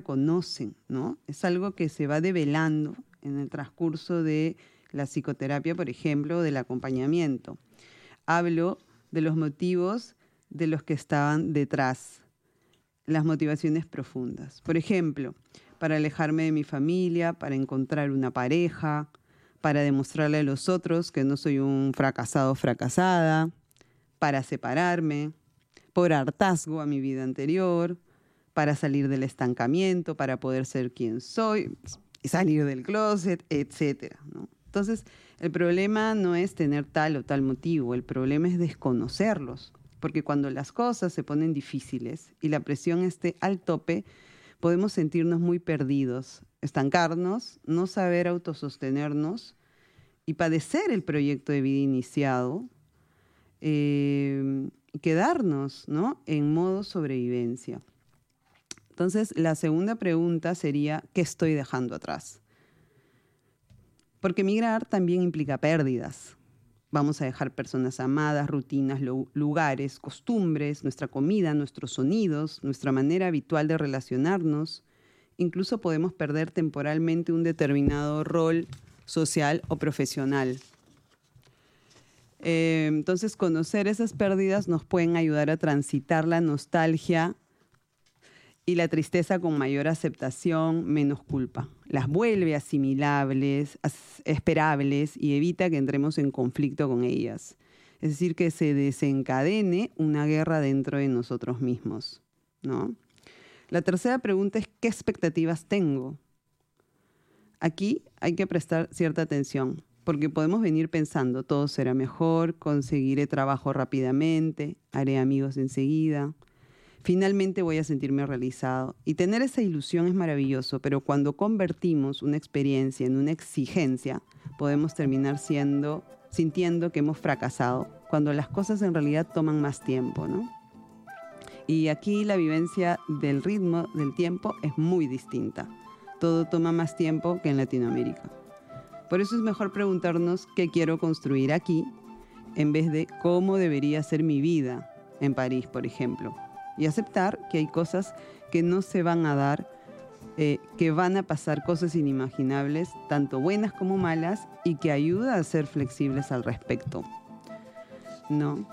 conocen, ¿no? Es algo que se va develando en el transcurso de la psicoterapia, por ejemplo, del acompañamiento. Hablo de los motivos de los que estaban detrás, las motivaciones profundas. Por ejemplo, para alejarme de mi familia, para encontrar una pareja, para demostrarle a los otros que no soy un fracasado o fracasada, para separarme, por hartazgo a mi vida anterior, para salir del estancamiento, para poder ser quien soy, salir del closet, etcétera, ¿no? Entonces, el problema no es tener tal o tal motivo, el problema es desconocerlos, porque cuando las cosas se ponen difíciles y la presión esté al tope, podemos sentirnos muy perdidos, estancarnos, no saber autosostenernos y padecer el proyecto de vida iniciado, quedarnos, ¿no?, en modo sobrevivencia. Entonces, la segunda pregunta sería, ¿qué estoy dejando atrás? Porque migrar también implica pérdidas. Vamos a dejar personas amadas, rutinas, lugares, costumbres, nuestra comida, nuestros sonidos, nuestra manera habitual de relacionarnos. Incluso podemos perder temporalmente un determinado rol social o profesional. Entonces, conocer esas pérdidas nos pueden ayudar a transitar la nostalgia y la tristeza con mayor aceptación, menos culpa. Las vuelve asimilables, esperables y evita que entremos en conflicto con ellas. Es decir, que se desencadene una guerra dentro de nosotros mismos, ¿no? La tercera pregunta es, ¿qué expectativas tengo? Aquí hay que prestar cierta atención, porque podemos venir pensando, todo será mejor, conseguiré trabajo rápidamente, haré amigos enseguida, finalmente voy a sentirme realizado. Y tener esa ilusión es maravilloso, pero cuando convertimos una experiencia en una exigencia, podemos terminar sintiendo que hemos fracasado, cuando las cosas en realidad toman más tiempo, ¿no? Y aquí la vivencia del ritmo del tiempo es muy distinta. Todo toma más tiempo que en Latinoamérica. Por eso es mejor preguntarnos qué quiero construir aquí, en vez de cómo debería ser mi vida en París, por ejemplo. Y aceptar que hay cosas que no se van a dar, que van a pasar cosas inimaginables, tanto buenas como malas, y que ayuda a ser flexibles al respecto, ¿no?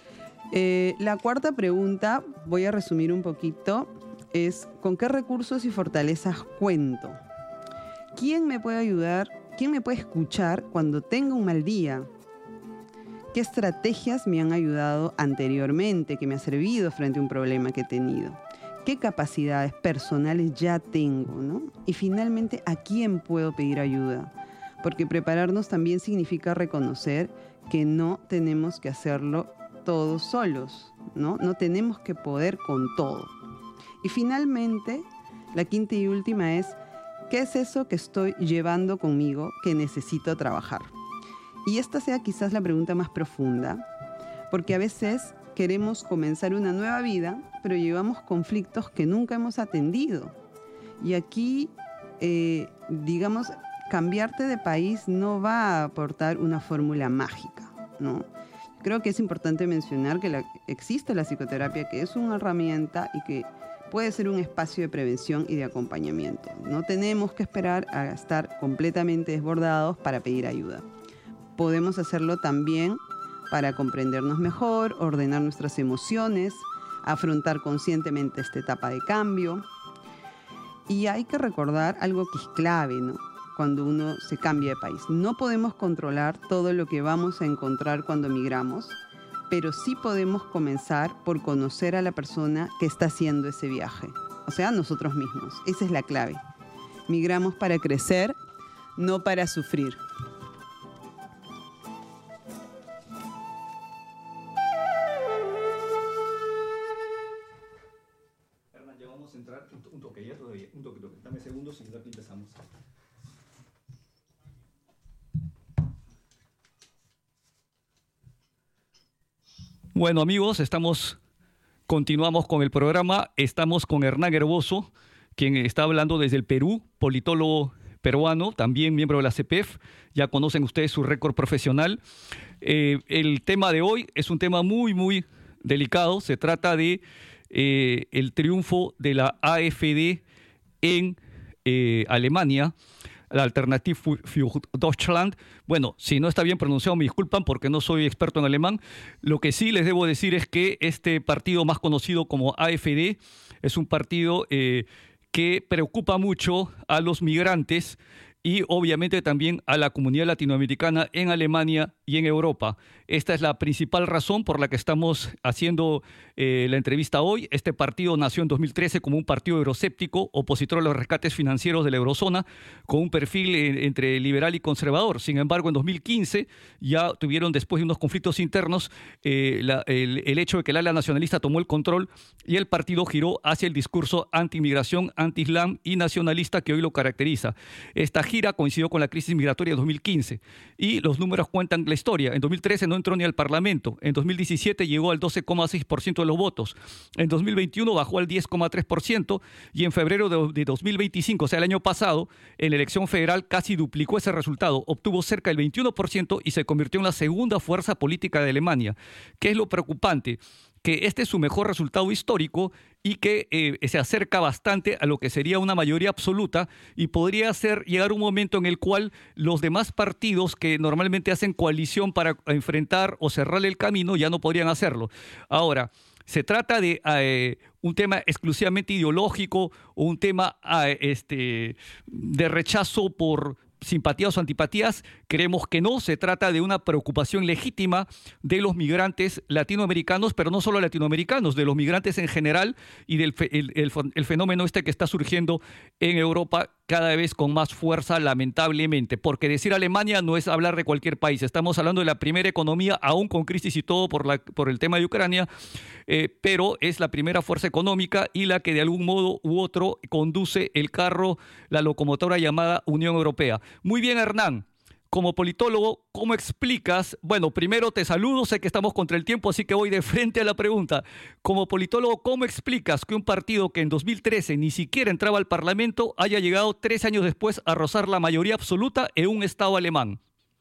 La cuarta pregunta, voy a resumir un poquito, es ¿con qué recursos y fortalezas cuento? ¿Quién me puede ayudar? ¿Quién me puede escuchar cuando tenga un mal día? ¿Qué estrategias me han ayudado anteriormente, que me ha servido frente a un problema que he tenido? ¿Qué capacidades personales ya tengo, ¿no? Y finalmente, ¿a quién puedo pedir ayuda? Porque prepararnos también significa reconocer que no tenemos que hacerlo todos solos, ¿no? No tenemos que poder con todo. Y finalmente, la quinta y última es, ¿qué es eso que estoy llevando conmigo que necesito trabajar? Y esta sea quizás la pregunta más profunda, porque a veces queremos comenzar una nueva vida, pero llevamos conflictos que nunca hemos atendido. Y aquí, digamos, cambiarte de país no va a aportar una fórmula mágica, ¿no? Creo que es importante mencionar que existe la psicoterapia, que es una herramienta y que puede ser un espacio de prevención y de acompañamiento. No tenemos que esperar a estar completamente desbordados para pedir ayuda. Podemos hacerlo también para comprendernos mejor, ordenar nuestras emociones, afrontar conscientemente esta etapa de cambio. Y hay que recordar algo que es clave, ¿no?, cuando uno se cambia de país. No podemos controlar todo lo que vamos a encontrar cuando migramos, pero sí podemos comenzar por conocer a la persona que está haciendo ese viaje, o sea, nosotros mismos. Esa es la clave. Migramos para crecer, no para sufrir. Hernán, ya vamos a entrar un toque, ya todavía, un toque. Dame segundos y aquí empezamos. Bueno, amigos, continuamos con el programa. Estamos con Hernán Herboso, quien está hablando desde el Perú, politólogo peruano, también miembro de la CEPEF. Ya conocen ustedes su récord profesional. El tema de hoy es un tema muy, muy delicado. Se trata de el triunfo de la AfD en Alemania, la Alternative für Deutschland. Bueno, si no está bien pronunciado, me disculpan porque no soy experto en alemán. Lo que sí les debo decir es que este partido más conocido como AfD es un partido que preocupa mucho a los migrantes y obviamente también a la comunidad latinoamericana en Alemania y en Europa. Esta es la principal razón por la que estamos haciendo la entrevista hoy. Este partido nació en 2013 como un partido euroscéptico, opositor a los rescates financieros de la eurozona, con un perfil entre liberal y conservador. Sin embargo, en 2015 ya tuvieron, después de unos conflictos internos, el hecho de que el ala nacionalista tomó el control y el partido giró hacia el discurso anti-inmigración, anti-islam y nacionalista que hoy lo caracteriza. Esta gira coincidió con la crisis migratoria de 2015 y los números cuentan la historia. En 2013 no entró ni al Parlamento. En 2017 llegó al 12,6% de los votos. En 2021 bajó al 10,3% y en febrero de 2025, o sea, el año pasado, en la elección federal casi duplicó ese resultado. Obtuvo cerca del 21% y se convirtió en la segunda fuerza política de Alemania. ¿Qué es lo preocupante? Que este es su mejor resultado histórico y que se acerca bastante a lo que sería una mayoría absoluta y podría llegar un momento en el cual los demás partidos que normalmente hacen coalición para enfrentar o cerrarle el camino ya no podrían hacerlo. Ahora, ¿se trata de un tema exclusivamente ideológico o un tema de rechazo por simpatías o antipatías? Creemos que no, se trata de una preocupación legítima de los migrantes latinoamericanos, pero no solo latinoamericanos, de los migrantes en general y del el fenómeno que está surgiendo en Europa cada vez con más fuerza, lamentablemente, porque decir Alemania no es hablar de cualquier país. Estamos hablando de la primera economía, aún con crisis y todo por el tema de Ucrania, pero es la primera fuerza económica y la que de algún modo u otro conduce el carro, la locomotora llamada Unión Europea. Muy bien, Hernán. Como politólogo, ¿cómo explicas? Bueno, primero te saludo, sé que estamos contra el tiempo, así que voy de frente a la pregunta. Como politólogo, ¿cómo explicas que un partido que en 2013 ni siquiera entraba al Parlamento haya llegado 3 años después a rozar la mayoría absoluta en un Estado alemán?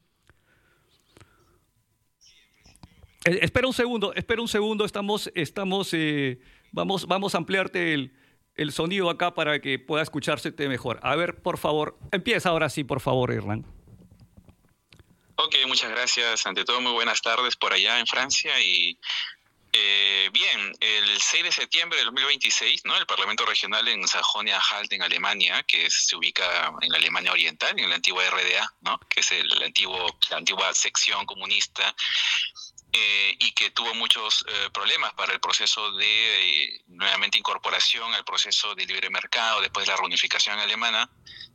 Espera un segundo, vamos a ampliarte el sonido acá para que pueda escucharse mejor. A ver, por favor, empieza ahora sí, por favor, Hernán. Ok, muchas gracias. Ante todo, muy buenas tardes por allá en Francia. Y bien, el 6 de septiembre de 2026, ¿no? El Parlamento Regional en Sajonia-Anhalt, en Alemania, que se ubica en la Alemania Oriental, en la antigua RDA, ¿no? Que es la antigua sección comunista, y que tuvo muchos problemas para el proceso de nuevamente incorporación al proceso de libre mercado después de la reunificación alemana,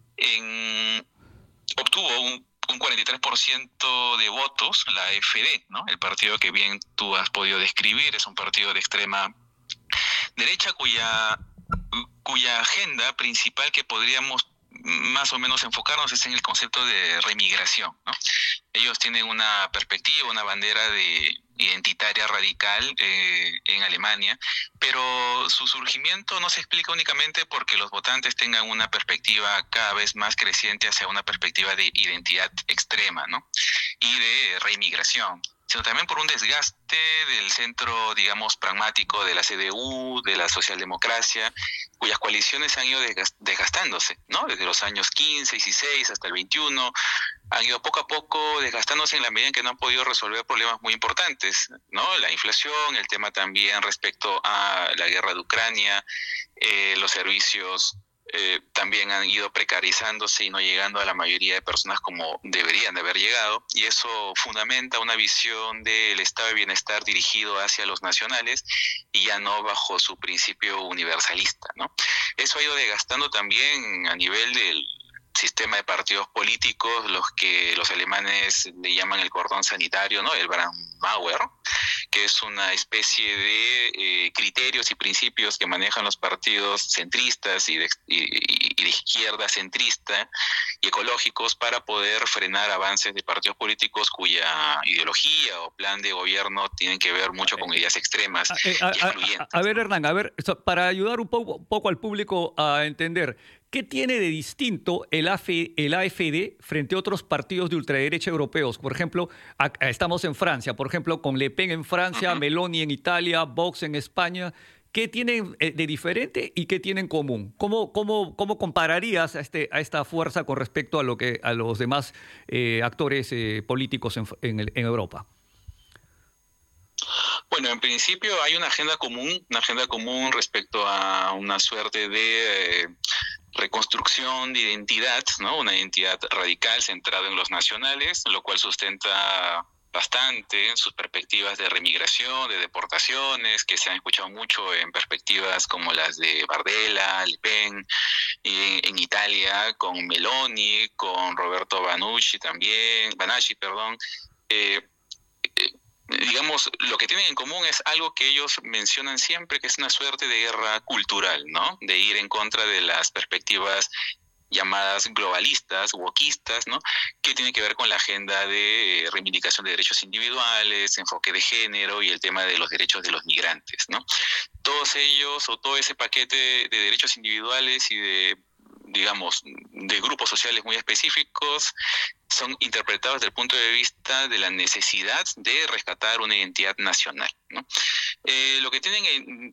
obtuvo un 43% de votos la AfD, ¿no? El partido que bien tú has podido describir es un partido de extrema derecha cuya agenda principal que podríamos más o menos enfocarnos es en el concepto de remigración, ¿no? Ellos tienen una perspectiva, una bandera identitaria radical en Alemania, pero su surgimiento no se explica únicamente porque los votantes tengan una perspectiva cada vez más creciente hacia una perspectiva de identidad extrema, ¿no? Y de remigración, sino también por un desgaste del centro, digamos, pragmático de la CDU, de la socialdemocracia, cuyas coaliciones han ido desgastándose, ¿no? Desde los años 15, 16 hasta el 21, han ido poco a poco desgastándose en la medida en que no han podido resolver problemas muy importantes, ¿no? La inflación, el tema también respecto a la guerra de Ucrania, los servicios también han ido precarizándose y no llegando a la mayoría de personas como deberían de haber llegado, y eso fundamenta una visión del estado de bienestar dirigido hacia los nacionales y ya no bajo su principio universalista, ¿no? Eso ha ido desgastando también a nivel del sistema de partidos políticos, los que los alemanes le llaman el cordón sanitario, ¿no? El Brandmauer, que es una especie de criterios y principios que manejan los partidos centristas y de izquierda centrista y ecológicos para poder frenar avances de partidos políticos cuya ideología o plan de gobierno tienen que ver mucho con ideas extremas y excluyentes. A ver, Hernán, para ayudar un poco al público a entender, ¿qué tiene de distinto el AfD frente a otros partidos de ultraderecha europeos? Por ejemplo, estamos en Francia, por ejemplo, con Le Pen en Francia, Meloni en Italia, Vox en España. ¿Qué tienen de diferente y qué tienen en común? ¿Cómo compararías a esta fuerza con respecto a los demás actores políticos en Europa? Bueno, en principio hay una agenda común respecto a una suerte de reconstrucción de identidad, ¿no? Una identidad radical centrada en los nacionales, lo cual sustenta bastante sus perspectivas de remigración, de deportaciones, que se han escuchado mucho en perspectivas como las de Bardella, Le Pen, y en Italia con Meloni, con Roberto Banacci, digamos, lo que tienen en común es algo que ellos mencionan siempre, que es una suerte de guerra cultural, ¿no? De ir en contra de las perspectivas llamadas globalistas, wokistas, ¿no? Que tienen que ver con la agenda de reivindicación de derechos individuales, enfoque de género y el tema de los derechos de los migrantes, ¿no? Todos ellos, o todo ese paquete de derechos individuales y de, digamos, de grupos sociales muy específicos, son interpretados desde el punto de vista de la necesidad de rescatar una identidad nacional, ¿no? Lo que tienen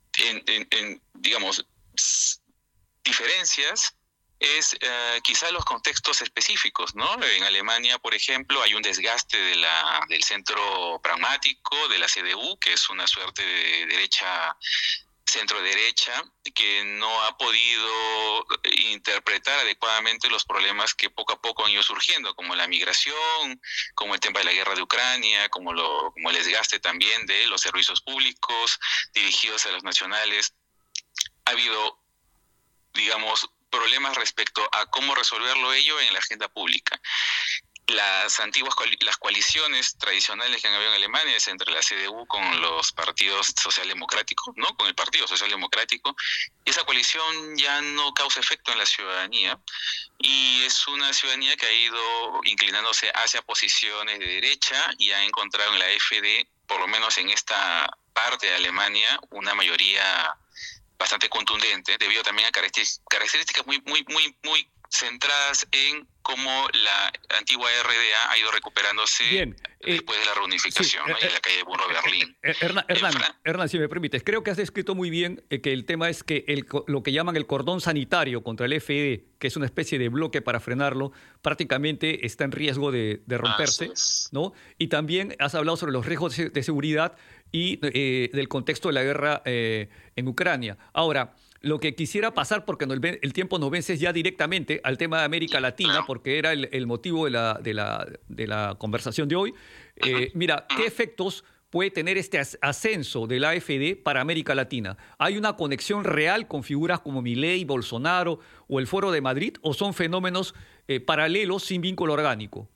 digamos, diferencias es quizá los contextos específicos, ¿no? En Alemania, por ejemplo, hay un desgaste del centro pragmático, de la CDU, que es una suerte de centro-derecha, que no ha podido interpretar adecuadamente los problemas que poco a poco han ido surgiendo, como la migración, como el tema de la guerra de Ucrania, como el desgaste también de los servicios públicos dirigidos a los nacionales. Ha habido, digamos, problemas respecto a cómo resolverlo ello en la agenda pública. Las coaliciones tradicionales que han habido en Alemania es entre la CDU con los partidos socialdemocráticos, ¿no? Con el Partido Socialdemocrático, y esa coalición ya no causa efecto en la ciudadanía, y es una ciudadanía que ha ido inclinándose hacia posiciones de derecha y ha encontrado en la AfD, por lo menos en esta parte de Alemania, una mayoría bastante contundente, debido también a características muy centradas en cómo la antigua RDA ha ido recuperándose después de la reunificación, sí, en la calle de Burro Berlín. Hernán, si me permites, creo que has descrito muy bien que el tema es que lo que llaman el cordón sanitario contra el FD, que es una especie de bloque para frenarlo, prácticamente está en riesgo de romperse, ¿no? Y también has hablado sobre los riesgos de seguridad y del contexto de la guerra en Ucrania. Ahora, lo que quisiera pasar, porque el tiempo nos vence ya directamente al tema de América Latina, porque era el motivo de la conversación de hoy. Mira, ¿qué efectos puede tener este ascenso de la AfD para América Latina? ¿Hay una conexión real con figuras como Milei, Bolsonaro o el Foro de Madrid, o son fenómenos paralelos sin vínculo orgánico?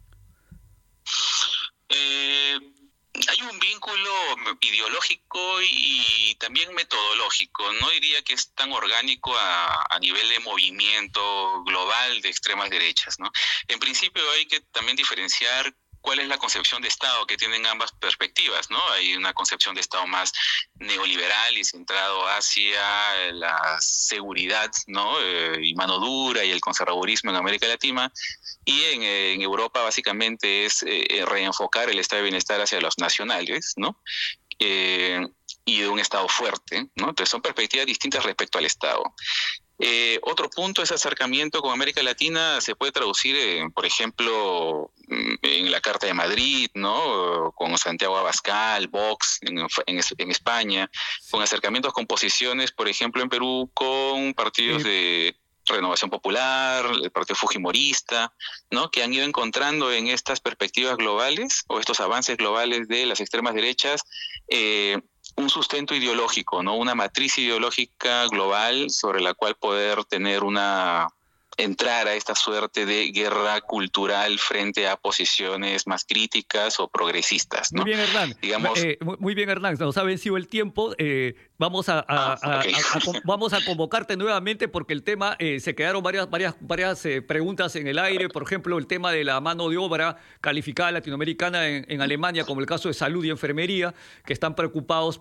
Hay un vínculo ideológico y también metodológico. No diría que es tan orgánico a nivel de movimiento global de extremas derechas, ¿no? En principio hay que también diferenciar cuál es la concepción de Estado que tienen ambas perspectivas, ¿no? Hay una concepción de Estado más neoliberal y centrado hacia la seguridad, ¿no? Y mano dura y el conservadurismo en América Latina. Y en Europa básicamente es reenfocar el estado de bienestar hacia los nacionales, ¿no? Y de un Estado fuerte, ¿no? Entonces son perspectivas distintas respecto al Estado. Otro punto, ese acercamiento con América Latina se puede traducir, por ejemplo, en la Carta de Madrid, ¿no? Con Santiago Abascal, Vox en España, con acercamientos con posiciones, por ejemplo, en Perú, con partidos de Renovación Popular, el Partido Fujimorista, ¿no? Que han ido encontrando en estas perspectivas globales o estos avances globales de las extremas derechas un sustento ideológico, ¿no? Una matriz ideológica global sobre la cual poder entrar a esta suerte de guerra cultural frente a posiciones más críticas o progresistas, ¿no? Muy bien, Hernán. Digamos, muy bien, Hernán. Nos ha vencido el tiempo. Vamos a convocarte nuevamente porque el tema, se quedaron varias preguntas en el aire. Por ejemplo, el tema de la mano de obra calificada latinoamericana en Alemania, como el caso de salud y enfermería, que están preocupados.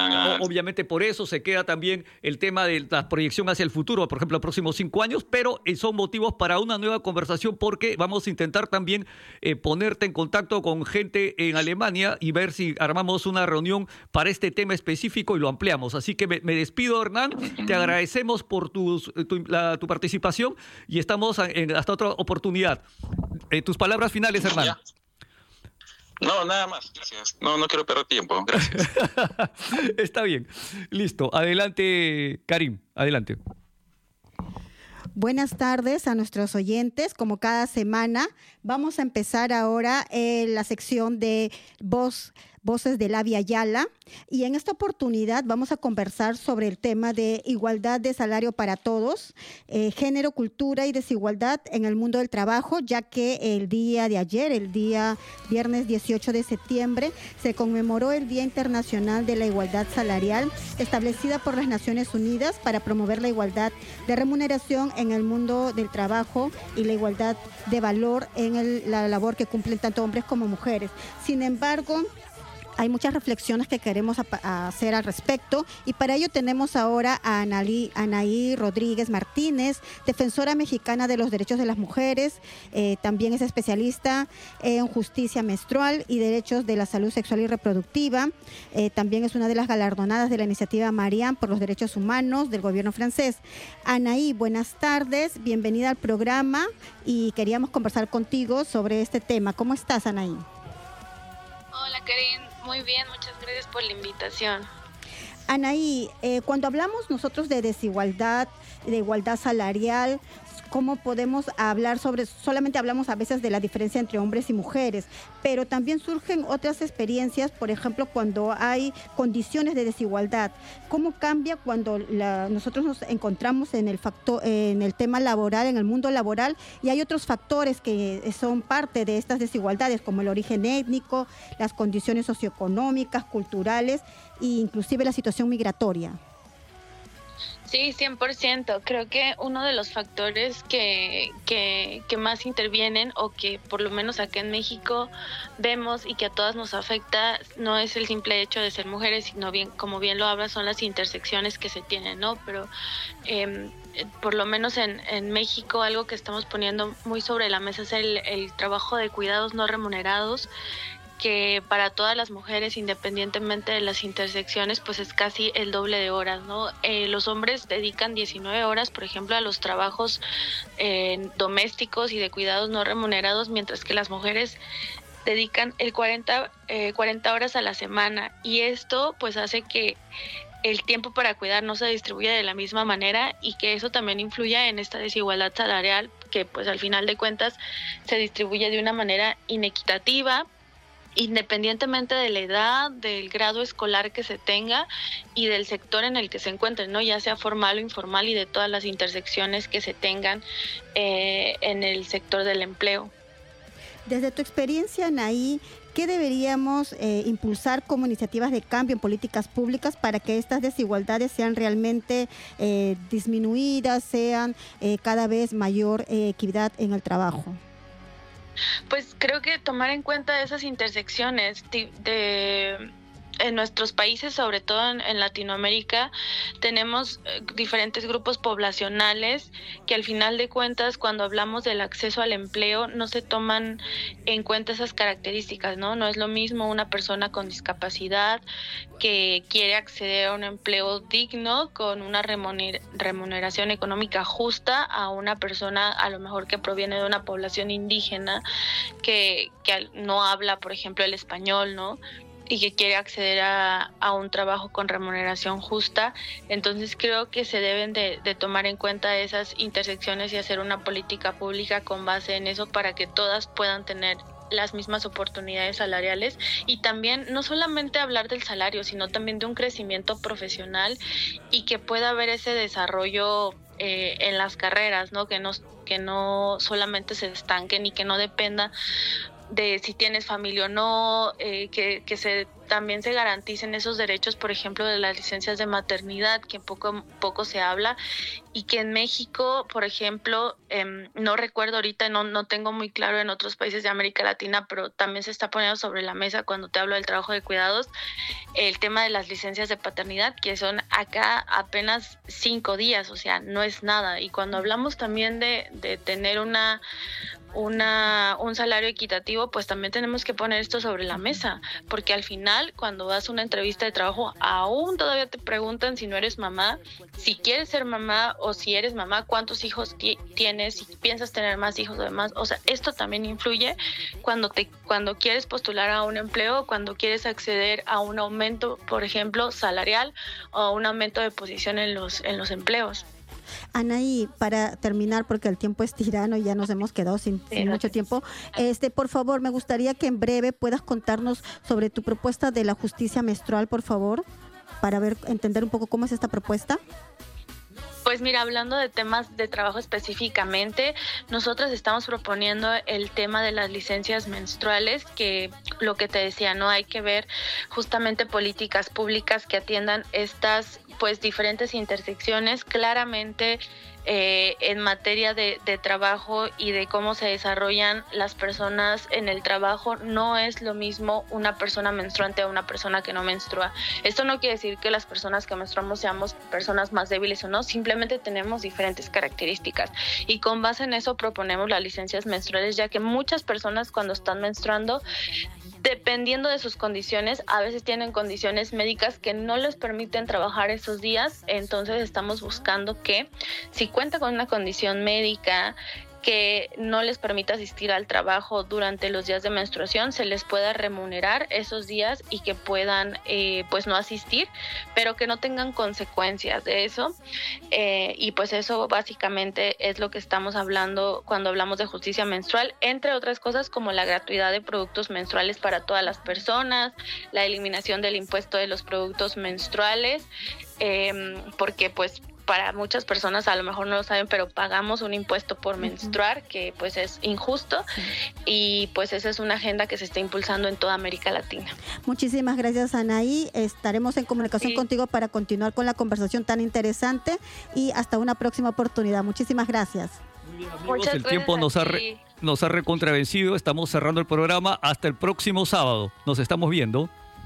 Obviamente por eso se queda también el tema de la proyección hacia el futuro, por ejemplo, los próximos 5 años, pero son motivos para una nueva conversación, porque vamos a intentar también ponerte en contacto con gente en Alemania y ver si armamos una reunión para este tema específico y lo ampliamos. Así que me despido, Hernán. Te agradecemos por tu participación y estamos hasta otra oportunidad. Tus palabras finales, Hernán. Ya. No, nada más, gracias. No quiero perder tiempo, gracias. Está bien, listo. Adelante, Karim, adelante. Buenas tardes a nuestros oyentes. Como cada semana, vamos a empezar ahora la sección de Voces de Labia Yala, y en esta oportunidad vamos a conversar sobre el tema de igualdad de salario para todos, género, cultura y desigualdad en el mundo del trabajo, ya que el día de ayer, el día viernes 18 de septiembre, se conmemoró el Día Internacional de la Igualdad Salarial, establecida por las Naciones Unidas para promover la igualdad de remuneración en el mundo del trabajo y la igualdad de valor en la labor que cumplen tanto hombres como mujeres. Sin embargo, hay muchas reflexiones que queremos hacer al respecto, y para ello tenemos ahora a Anaí Rodríguez Martínez, defensora mexicana de los derechos de las mujeres, también es especialista en justicia menstrual y derechos de la salud sexual y reproductiva, también es una de las galardonadas de la iniciativa Marianne por los derechos humanos del gobierno francés. Anaí, buenas tardes, bienvenida al programa y queríamos conversar contigo sobre este tema. ¿Cómo estás, Anaí? Hola, Karin. Muy bien, muchas gracias por la invitación. Anaí, cuando hablamos nosotros de desigualdad, de igualdad salarial, ¿cómo podemos hablar solamente hablamos a veces de la diferencia entre hombres y mujeres, pero también surgen otras experiencias, por ejemplo, cuando hay condiciones de desigualdad? ¿Cómo cambia cuando nosotros nos encontramos en el tema laboral, en el mundo laboral, y hay otros factores que son parte de estas desigualdades, como el origen étnico, las condiciones socioeconómicas, culturales e inclusive la situación migratoria? Sí, 100%. Creo que uno de los factores que más intervienen, o que por lo menos acá en México vemos y que a todas nos afecta, no es el simple hecho de ser mujeres, sino bien, como bien lo hablas, son las intersecciones que se tienen, ¿no? Pero por lo menos en México, algo que estamos poniendo muy sobre la mesa es el trabajo de cuidados no remunerados, que para todas las mujeres, independientemente de las intersecciones, pues es casi el doble de horas, ¿no? Los hombres dedican 19 horas, por ejemplo, a los trabajos domésticos y de cuidados no remunerados, mientras que las mujeres dedican 40 horas a la semana, y esto pues hace que el tiempo para cuidar no se distribuya de la misma manera, y que eso también influya en esta desigualdad salarial, que pues al final de cuentas se distribuye de una manera inequitativa, independientemente de la edad, del grado escolar que se tenga y del sector en el que se encuentren, ¿no? Ya sea formal o informal, y de todas las intersecciones que se tengan en el sector del empleo. Desde tu experiencia, Anaí, ¿qué deberíamos impulsar como iniciativas de cambio en políticas públicas para que estas desigualdades sean realmente disminuidas, sean cada vez mayor equidad en el trabajo? Pues creo que tomar en cuenta esas intersecciones en nuestros países, sobre todo en Latinoamérica, tenemos diferentes grupos poblacionales que al final de cuentas, cuando hablamos del acceso al empleo, no se toman en cuenta esas características, ¿no? No es lo mismo una persona con discapacidad que quiere acceder a un empleo digno con una remuneración económica justa, a una persona a lo mejor que proviene de una población indígena que no habla, por ejemplo, el español, ¿no? Y que quiere acceder a un trabajo con remuneración justa. Entonces creo que se deben de tomar en cuenta esas intersecciones y hacer una política pública con base en eso, para que todas puedan tener las mismas oportunidades salariales, y también no solamente hablar del salario, sino también de un crecimiento profesional, y que pueda haber ese desarrollo en las carreras, ¿no? Que no solamente se estanquen y que no dependa de si tienes familia o no, que también se garanticen esos derechos, por ejemplo, de las licencias de maternidad, que poco se habla, y que en México, por ejemplo, no recuerdo ahorita, no tengo muy claro en otros países de América Latina, pero también se está poniendo sobre la mesa cuando te hablo del trabajo de cuidados, el tema de las licencias de paternidad, que son acá apenas 5 días, o sea, no es nada. Y cuando hablamos también de tener un salario equitativo, pues también tenemos que poner esto sobre la mesa, porque al final, cuando vas a una entrevista de trabajo, aún todavía te preguntan si no eres mamá, si quieres ser mamá o si eres mamá, cuántos hijos tienes, si piensas tener más hijos o demás. O sea, esto también influye cuando quieres postular a un empleo, cuando quieres acceder a un aumento, por ejemplo, salarial, o un aumento de posición en los empleos. Anaí, para terminar, porque el tiempo es tirano y ya nos hemos quedado sin mucho tiempo, por favor, me gustaría que en breve puedas contarnos sobre tu propuesta de la justicia menstrual, por favor, para entender un poco cómo es esta propuesta. Pues mira, hablando de temas de trabajo específicamente, nosotros estamos proponiendo el tema de las licencias menstruales, que lo que te decía, no hay que ver justamente políticas públicas que atiendan estas pues diferentes intersecciones claramente en materia de trabajo y de cómo se desarrollan las personas en el trabajo. No es lo mismo una persona menstruante a una persona que no menstrua. Esto no quiere decir que las personas que menstruamos seamos personas más débiles o no, simplemente tenemos diferentes características y con base en eso proponemos las licencias menstruales, ya que muchas personas cuando están menstruando, dependiendo de sus condiciones, a veces tienen condiciones médicas que no les permiten trabajar esos días. Entonces estamos buscando que si cuenta con una condición médica que no les permita asistir al trabajo durante los días de menstruación, se les pueda remunerar esos días y que puedan pues no asistir, pero que no tengan consecuencias de eso. Y pues eso básicamente es lo que estamos hablando cuando hablamos de justicia menstrual, entre otras cosas como la gratuidad de productos menstruales para todas las personas, la eliminación del impuesto de los productos menstruales, porque pues para muchas personas a lo mejor no lo saben, pero pagamos un impuesto por menstruar, que pues es injusto, y pues esa es una agenda que se está impulsando en toda América Latina. Muchísimas gracias, Anaí. Estaremos en comunicación contigo para continuar con la conversación tan interesante y hasta una próxima oportunidad. Muchísimas gracias. Muy bien, amigos, el tiempo nos ha recontravencido. Estamos cerrando el programa. Hasta el próximo sábado. Nos estamos viendo.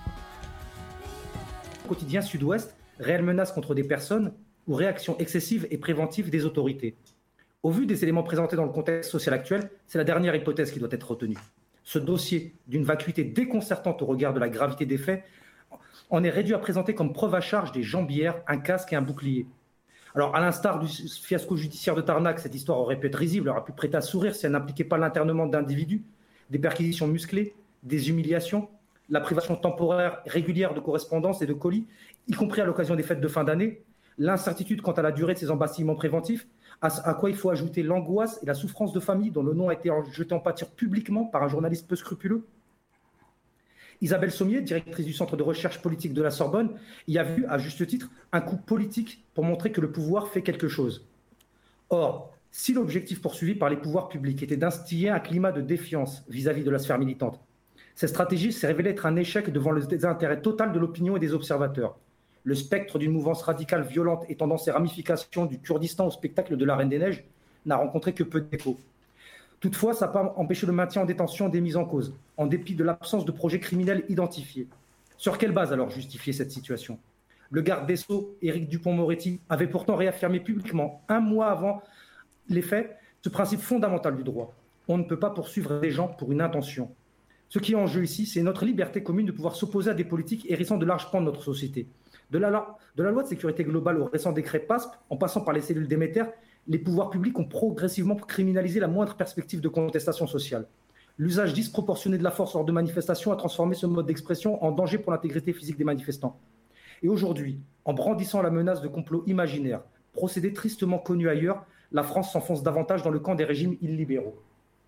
Quotidien Sud-Ouest, réelle menace contre des personnes ou réaction excessive et préventive des autorités. Au vu des éléments présentés dans le contexte social actuel, c'est la dernière hypothèse qui doit être retenue. Ce dossier, d'une vacuité déconcertante au regard de la gravité des faits, en est réduit à présenter comme preuve à charge des jambières, un casque et un bouclier. Alors, à l'instar du fiasco judiciaire de Tarnac, cette histoire aurait pu être risible, aurait pu prêter à sourire si elle n'impliquait pas l'internement d'individus, des perquisitions musclées, des humiliations, la privation temporaire régulière de correspondance et de colis, y compris à l'occasion des fêtes de fin d'année, l'incertitude quant à la durée de ces embastillements préventifs, à quoi il faut ajouter l'angoisse et la souffrance de familles dont le nom a été jeté en pâture publiquement par un journaliste peu scrupuleux. Isabelle Sommier, directrice du Centre de recherche politique de la Sorbonne, y a vu, à juste titre, un coup politique pour montrer que le pouvoir fait quelque chose. Or, si l'objectif poursuivi par les pouvoirs publics était d'instiller un climat de défiance vis-à-vis de la sphère militante, cette stratégie s'est révélée être un échec devant le désintérêt total de l'opinion et des observateurs. Le spectre d'une mouvance radicale violente étendant ses ramifications du Kurdistan au spectacle de la Reine des Neiges n'a rencontré que peu d'écho. Toutefois, ça n'a pas empêché le maintien en détention des mises en cause, en dépit de l'absence de projets criminels identifiés. Sur quelle base alors justifier cette situation ? Le garde des Sceaux, Éric Dupond-Moretti, avait pourtant réaffirmé publiquement, un mois avant les faits, ce principe fondamental du droit. On ne peut pas poursuivre des gens pour une intention. Ce qui est en jeu ici, c'est notre liberté commune de pouvoir s'opposer à des politiques hérissant de larges pans de notre société. De la loi de sécurité globale au récent décret PASP, en passant par les cellules Déméter, les pouvoirs publics ont progressivement criminalisé la moindre perspective de contestation sociale. L'usage disproportionné de la force lors de manifestations a transformé ce mode d'expression en danger pour l'intégrité physique des manifestants. Et aujourd'hui, en brandissant la menace de complots imaginaires, procédé tristement connu ailleurs, la France s'enfonce davantage dans le camp des régimes illibéraux.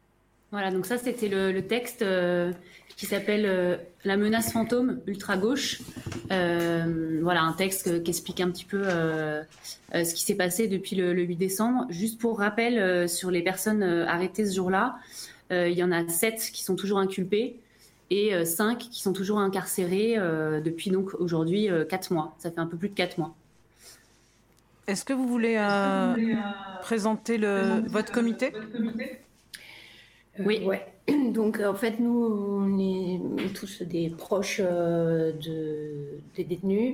Voilà, donc ça c'était le texte qui s'appelle La menace fantôme ultra-gauche. Voilà, un texte qui explique un petit peu ce qui s'est passé depuis le 8 décembre. Juste pour rappel, sur les personnes arrêtées ce jour-là, il y en a 7 qui sont toujours inculpées et 5 qui sont toujours incarcérés depuis donc aujourd'hui 4 mois. Ça fait un peu plus de 4 mois. Est-ce que vous voulez présenter votre comité ? Oui. Ouais. Donc en fait nous on est tous des proches des détenus,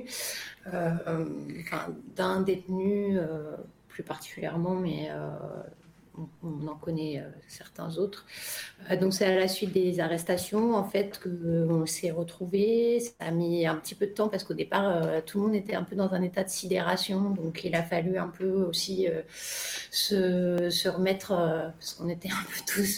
d'un détenu plus particulièrement, mais on en connaît certains autres. Donc c'est à la suite des arrestations en fait qu'on s'est retrouvés. Ça a mis un petit peu de temps parce qu'au départ tout le monde était un peu dans un état de sidération, donc il a fallu un peu aussi se remettre parce qu'on était un peu tous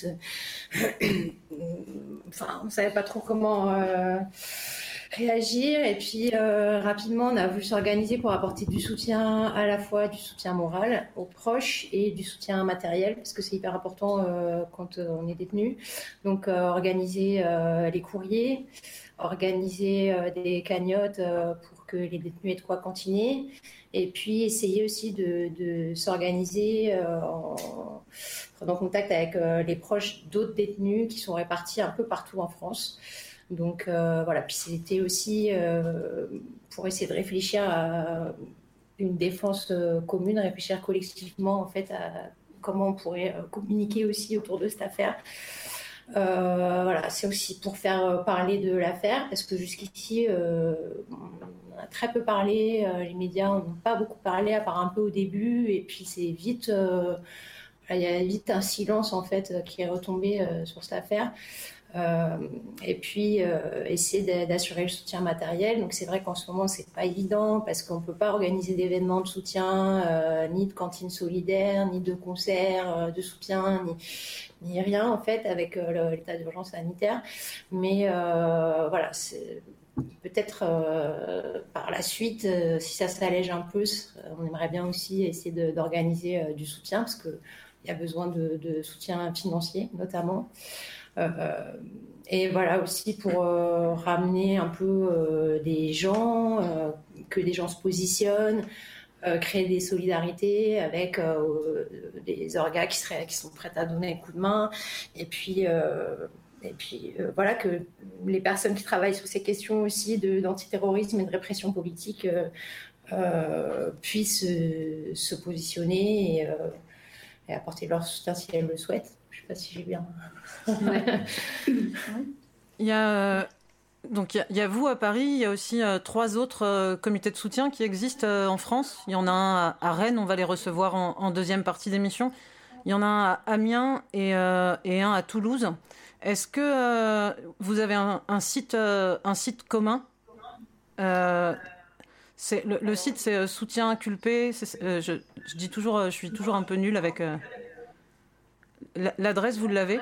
on savait pas trop comment réagir, et puis rapidement on a voulu s'organiser pour apporter du soutien, à la fois du soutien moral aux proches et du soutien matériel, parce que c'est hyper important quand on est détenu. Donc organiser les courriers, organiser des cagnottes pour que les détenus aient de quoi cantiner, et puis essayer aussi de s'organiser en prenant contact avec les proches d'autres détenus qui sont répartis un peu partout en France. Donc voilà, puis c'était aussi pour essayer de réfléchir à une défense commune, réfléchir collectivement en fait à comment on pourrait communiquer aussi autour de cette affaire. Voilà, c'est aussi pour faire parler de l'affaire, parce que jusqu'ici on a très peu parlé, les médias n'ont pas beaucoup parlé à part un peu au début, et puis c'est vite il y a vite un silence en fait qui est retombé sur cette affaire. Et puis essayer d'assurer le soutien matériel. Donc c'est vrai qu'en ce moment c'est pas évident parce qu'on peut pas organiser d'événements de soutien, ni de cantine solidaire, ni de concerts de soutien, ni rien en fait avec l'état d'urgence sanitaire. Mais voilà, c'est peut-être par la suite, si ça s'allège un peu, on aimerait bien aussi essayer d'organiser du soutien, parce qu'il y a besoin de soutien financier notamment. Et voilà aussi pour ramener un peu des gens, que les gens se positionnent, créer des solidarités avec des orgas qui sont prêts à donner un coup de main, et puis voilà, que les personnes qui travaillent sur ces questions aussi d'antiterrorisme et de répression politique puissent se positionner et apporter leur soutien si elles le souhaitent. Je ne sais pas si j'ai bien... Il y a vous à Paris, il y a aussi 3 autres comités de soutien qui existent en France. Il y en a un à Rennes, on va les recevoir en deuxième partie d'émission. Il y en a un à Amiens et un à Toulouse. Est-ce que vous avez un site commun? Le site c'est Soutien Inculpé. Je dis toujours, je suis toujours un peu nulle avec... L'adresse, vous l'avez?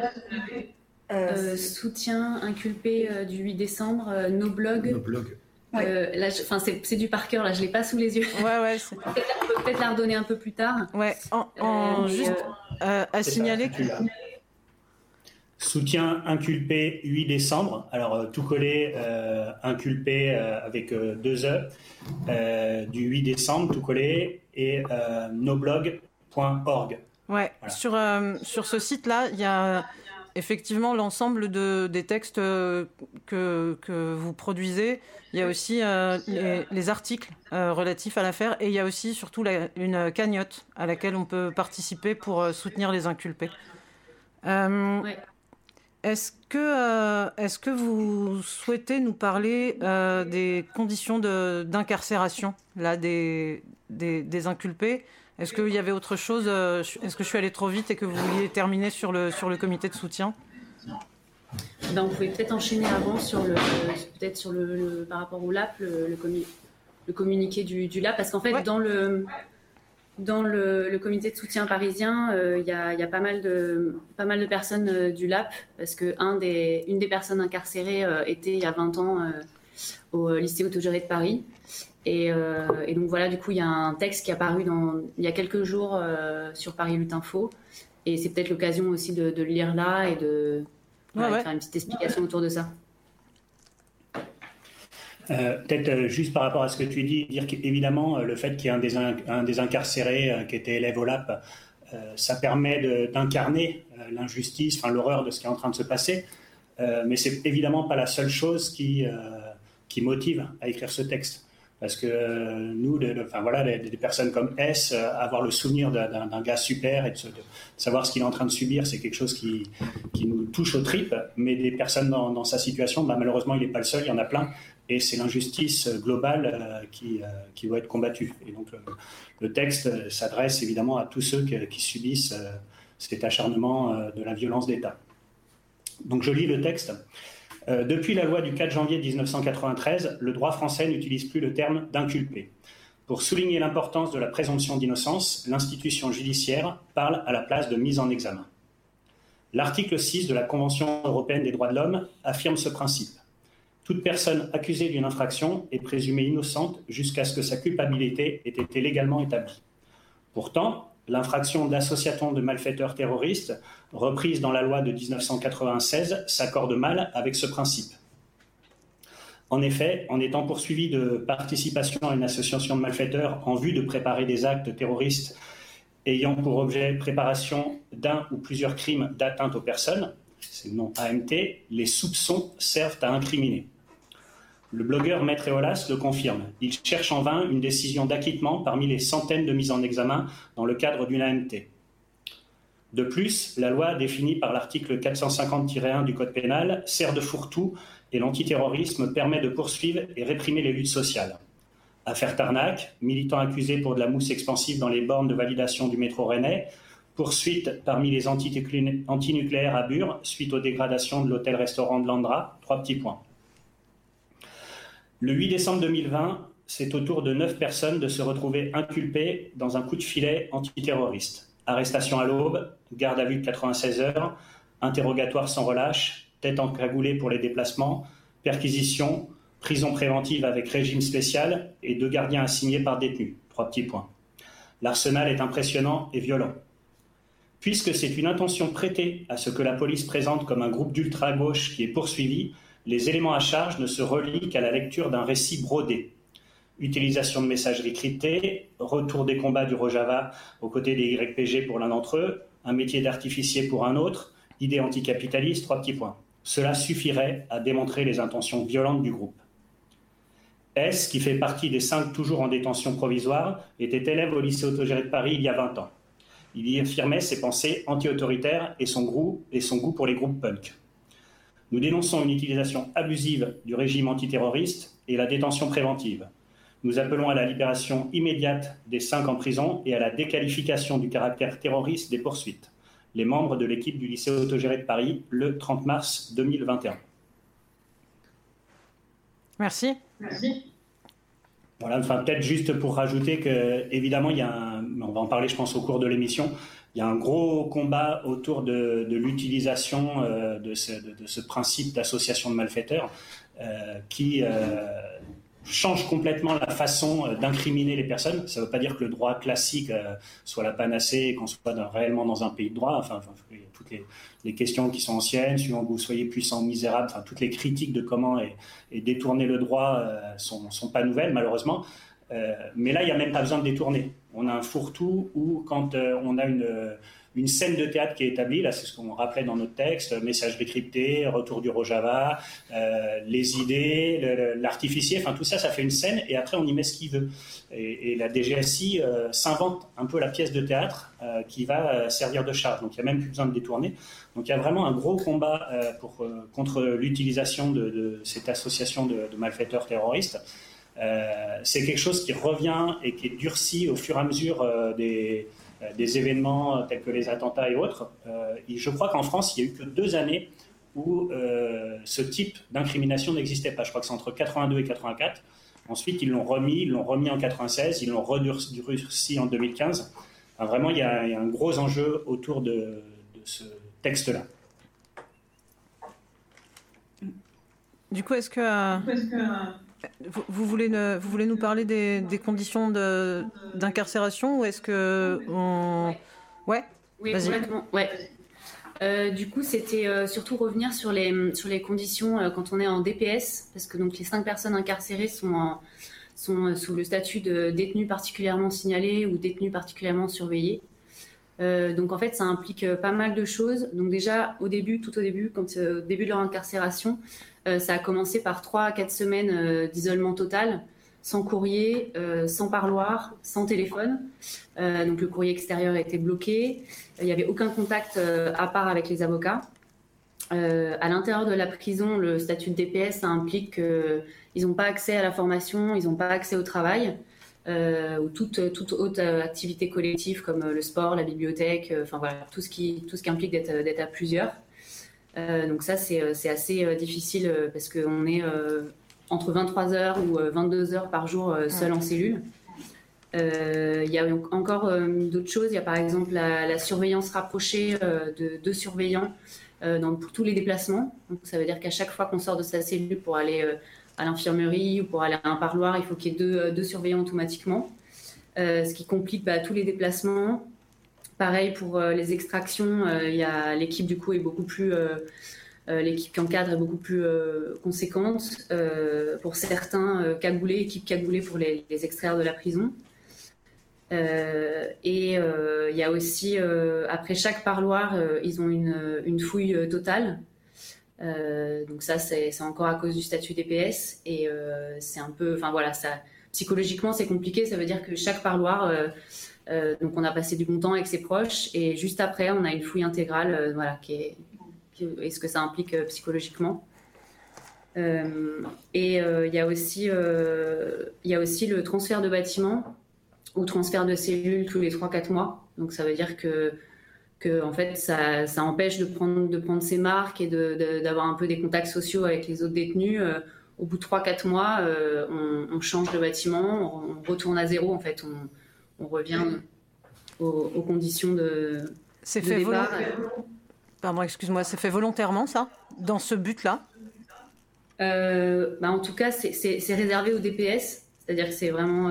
Soutien inculpé du 8 décembre, nos blogs. Ouais. Là, c'est du par cœur, là, je ne l'ai pas sous les yeux. Ouais. On peut peut-être la redonner un peu plus tard. Ouais, juste à signaler que... Soutien inculpé 8 décembre. Alors, tout collé, inculpé avec 2 E, du 8 décembre, tout collé, et noblog.org. Ouais, voilà. Sur ce site-là, il y a effectivement l'ensemble des textes que vous produisez. Il y a aussi les articles relatifs à l'affaire, et il y a aussi surtout une cagnotte à laquelle on peut participer pour soutenir les inculpés. Ouais. Est-ce que vous souhaitez nous parler des conditions d'incarcération là, des inculpés? Est-ce qu'il y avait autre chose? Est-ce que je suis allée trop vite et que vous vouliez terminer sur le comité de soutien? On pouvait peut-être enchaîner avant par rapport au LAP, le communiqué du LAP, parce qu'en fait, ouais. Dans le comité de soutien parisien, il y a pas mal de personnes du LAP, parce que une des personnes incarcérées était il y a 20 ans au lycée autogéré de Paris. Et donc voilà, du coup, il y a un texte qui est apparu il y a quelques jours sur Paris Lutte Info. Et c'est peut-être l'occasion aussi de le lire là et de faire une petite explication autour de ça. Peut-être juste par rapport à ce que tu dis, dire qu'évidemment, le fait qu'il y ait un des incarcérés qui était élève au LAP, ça permet d'incarner l'injustice, l'horreur de ce qui est en train de se passer. Mais c'est évidemment pas la seule chose qui motive à écrire ce texte. Parce que nous, des personnes comme S, avoir le souvenir d'un gars super et de savoir ce qu'il est en train de subir, c'est quelque chose qui nous touche aux tripes. Mais des personnes dans sa situation, malheureusement, il n'est pas le seul, il y en a plein. Et c'est l'injustice globale qui doit être combattue. Et donc, le texte s'adresse évidemment à tous ceux qui subissent cet acharnement de la violence d'État. Donc, je lis le texte. Depuis la loi du 4 janvier 1993, le droit français n'utilise plus le terme d'inculpé. Pour souligner l'importance de la présomption d'innocence, l'institution judiciaire parle à la place de mise en examen. L'article 6 de la Convention européenne des droits de l'homme affirme ce principe. Toute personne accusée d'une infraction est présumée innocente jusqu'à ce que sa culpabilité ait été légalement établie. Pourtant, l'infraction d'association de malfaiteurs terroristes, reprise dans la loi de 1996, s'accorde mal avec ce principe. En effet, en étant poursuivi de participation à une association de malfaiteurs en vue de préparer des actes terroristes ayant pour objet préparation d'un ou plusieurs crimes d'atteinte aux personnes, c'est le nom AMT, les soupçons servent à incriminer. Le blogueur Maître Eolas le confirme. Il cherche en vain une décision d'acquittement parmi les centaines de mises en examen dans le cadre d'une AMT. De plus, la loi définie par l'article 450-1 du Code pénal sert de fourre-tout et l'antiterrorisme permet de poursuivre et réprimer les luttes sociales. Affaire Tarnac, militant accusé pour de la mousse expansive dans les bornes de validation du métro rennais, poursuite parmi les antinucléaires à Bure suite aux dégradations de l'hôtel-restaurant de Landra, 3 petits points. Le 8 décembre 2020, c'est au tour de 9 personnes de se retrouver inculpées dans un coup de filet antiterroriste. Arrestation à l'aube, garde à vue de 96 heures, interrogatoire sans relâche, tête encagoulée pour les déplacements, perquisition, prison préventive avec régime spécial et 2 gardiens assignés par détenu. 3 petits points. L'arsenal est impressionnant et violent. Puisque c'est une intention prêtée à ce que la police présente comme un groupe d'ultra-gauche qui est poursuivi, les éléments à charge ne se relient qu'à la lecture d'un récit brodé. Utilisation de messagerie cryptée, retour des combats du Rojava aux côtés des YPG pour l'un d'entre eux, un métier d'artificier pour un autre, idée anticapitaliste, 3 petits points. Cela suffirait à démontrer les intentions violentes du groupe. S, qui fait partie des 5 toujours en détention provisoire, était élève au lycée autogéré de Paris il y a 20 ans. Il y affirmait ses pensées anti-autoritaires et son goût pour les groupes punk. Nous dénonçons une utilisation abusive du régime antiterroriste et la détention préventive. Nous appelons à la libération immédiate des 5 en prison et à la déqualification du caractère terroriste des poursuites. Les membres de l'équipe du lycée autogéré de Paris, le 30 mars 2021. Merci. Voilà, peut-être juste pour rajouter que, évidemment, on va en parler, je pense, au cours de l'émission, il y a un gros combat autour de l'utilisation de ce principe d'association de malfaiteurs qui change complètement la façon d'incriminer les personnes. Ça ne veut pas dire que le droit classique soit la panacée et qu'on soit réellement dans un pays de droit. Il y a toutes les questions qui sont anciennes, suivant que vous soyez puissant ou misérable, toutes les critiques de comment est détourner le droit sont pas nouvelles, malheureusement. Mais là, il n'y a même pas besoin de détourner. On a un fourre-tout où, quand on a une scène de théâtre qui est établie, là c'est ce qu'on rappelait dans notre texte, messagerie cryptée, retour du Rojava, les idées, l'artificier, tout ça, ça fait une scène et après on y met ce qu'il veut. Et la DGSI s'invente un peu la pièce de théâtre qui va servir de charge. Donc il n'y a même plus besoin de détourner. Donc il y a vraiment un gros combat contre l'utilisation de cette association de malfaiteurs terroristes. C'est quelque chose qui revient et qui est durci au fur et à mesure des événements tels que les attentats et autres. Et je crois qu'en France, il n'y a eu que 2 années où ce type d'incrimination n'existait pas. Je crois que c'est entre 82 et 84. Ensuite, ils l'ont remis en 96, ils l'ont redurci en 2015. Vraiment, il y a un gros enjeu autour de ce texte-là. Du coup, est-ce que vous voulez nous parler des conditions d'incarcération ou est-ce que Ouais. Oui, complètement. Ouais. Du coup, c'était surtout revenir sur les conditions quand on est en DPS, parce que donc les 5 personnes incarcérées sont sous le statut de détenu particulièrement signalé ou détenu particulièrement surveillé. Donc en fait, ça implique pas mal de choses. Donc déjà, tout au début, au début de leur incarcération, ça a commencé par 3 à 4 semaines d'isolement total, sans courrier, sans parloir, sans téléphone. Donc le courrier extérieur était bloqué. Il n'y avait aucun contact à part avec les avocats. À l'intérieur de la prison, le statut de DPS, ça implique qu'ils n'ont pas accès à la formation, ils n'ont pas accès au travail, ou toute autre activité collective comme le sport, la bibliothèque, enfin voilà, tout ce qui implique d'être à plusieurs. Donc ça, c'est assez difficile parce qu'on est entre 23 heures ou 22 heures par jour seul en cellule. Il y a encore d'autres choses. Il y a par exemple la surveillance rapprochée de 2 surveillants pour tous les déplacements. Donc, ça veut dire qu'à chaque fois qu'on sort de sa cellule pour aller à l'infirmerie ou pour aller à un parloir, il faut qu'il y ait 2 surveillants automatiquement, ce qui complique tous les déplacements. Pareil pour les extractions, l'équipe du coup est beaucoup plus... l'équipe qui encadre est beaucoup plus conséquente. Pour certains, équipe cagoulée pour les extraire de la prison. Il y a aussi, après chaque parloir, ils ont une fouille totale. Donc ça, c'est encore à cause du statut DPS. Et c'est un peu... Enfin voilà, psychologiquement, c'est compliqué. Ça veut dire que chaque parloir... donc on a passé du bon temps avec ses proches. Et juste après, on a une fouille intégrale et ce que ça implique psychologiquement. Il y a aussi le transfert de bâtiment ou transfert de cellules tous les 3-4 mois. Donc ça veut dire que en fait, ça empêche de prendre ses marques et d'avoir un peu des contacts sociaux avec les autres détenus. Au bout de 3-4 mois, on change de bâtiment, on retourne à zéro. En fait, on revient aux conditions de départ. Pardon, excuse-moi, c'est fait volontairement, ça, dans ce but-là? En tout cas, c'est réservé au DPS, c'est-à-dire que c'est vraiment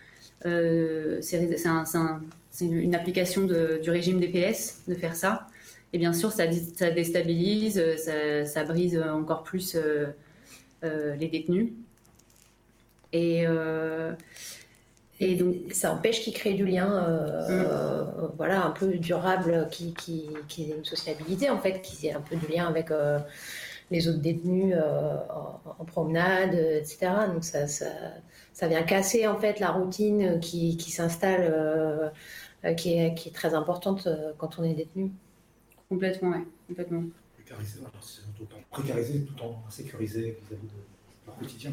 c'est une application du régime DPS de faire ça. Et bien sûr, ça déstabilise, ça brise encore plus les détenus. Et donc, ça empêche qu'ils créent du lien, un peu durable, qui ait une sociabilité en fait, qui ait un peu du lien avec les autres détenus en promenade, etc. Donc ça vient casser en fait la routine qui s'installe, qui est très importante quand on est détenu. Complètement, oui, complètement. Précarisé tout en sécurisé vis-à-vis de leur quotidien.